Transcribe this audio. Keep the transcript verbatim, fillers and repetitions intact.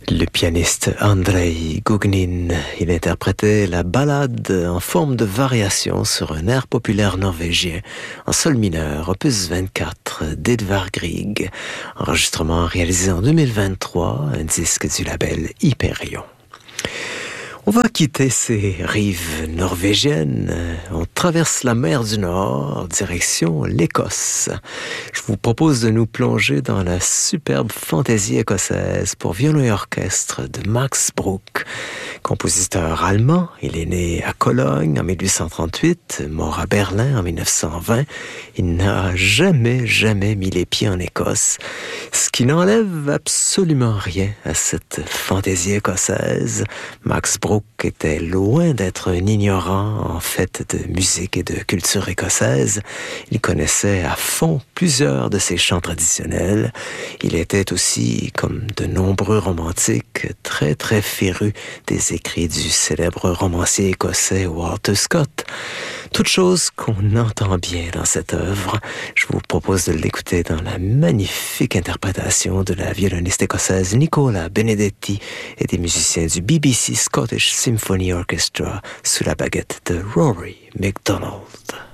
Le pianiste Andrei Gougnin, il interprétait la ballade en forme de variation sur un air populaire norvégien en sol mineur, opus vingt-quatre d'Edvard Grieg, enregistrement réalisé en deux mille vingt-trois, un disque du label Hyperion. On va quitter ces rives norvégiennes. On traverse la mer du Nord, direction l'Écosse. Je vous propose de nous plonger dans la superbe fantaisie écossaise pour violon et orchestre de Max Bruch. Compositeur allemand, il est né à Cologne en mille huit cent trente-huit, mort à Berlin en mille neuf cent vingt. Il n'a jamais, jamais mis les pieds en Écosse, ce qui n'enlève absolument rien à cette fantaisie écossaise. Max Bruch était loin d'être un ignorant en fait de musique et de culture écossaise. Il connaissait à fond plusieurs de ses chants traditionnels. Il était aussi, comme de nombreux romantiques, très très féru des écrits du célèbre romancier écossais Walter Scott. Toute chose qu'on entend bien dans cette œuvre. Je vous propose de l'écouter dans la magnifique interprétation de la violoniste écossaise Nicola Benedetti et des musiciens du B B C Scottish Symphony Orchestra sous la baguette de Rory MacDonald.